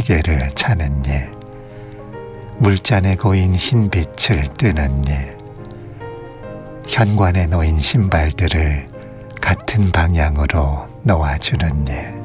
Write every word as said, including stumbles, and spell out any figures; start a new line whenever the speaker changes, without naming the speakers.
시계를 차는 일, 물잔에 고인 흰 빛을 뜨는 일, 현관에 놓인 신발들을 같은 방향으로 놓아주는 일,